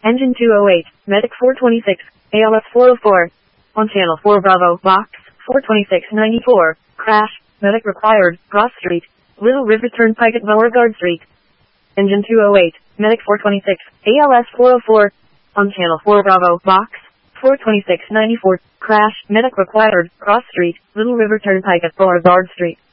Engine 208, Medic 426, ALS 404. On Channel 4 Bravo, Box 42694, crash, medic required, Cross Street, Little River Turnpike at Beauregard Street. Engine 208, Medic 426, ALS 404. On Channel 4 Bravo, Box 42694, crash, medic required, Cross Street, Little River Turnpike at Beauregard Street.